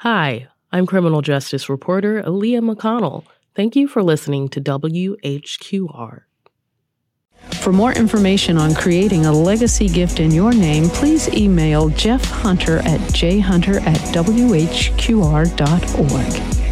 Hi, I'm criminal justice reporter Aaliyah McConnell. Thank you for listening to WHQR. For more information on creating a legacy gift in your name, please email Jeff Hunter at jhunter@whqr.org.